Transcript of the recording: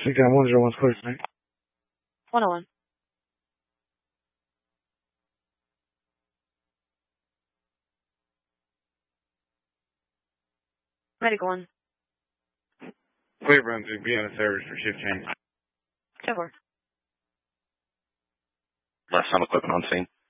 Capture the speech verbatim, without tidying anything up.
Speaking one zero one clear tonight. one oh one. Medical one. Clear Brunswick, be on the service for shift change. ten four. Last time equipment on scene.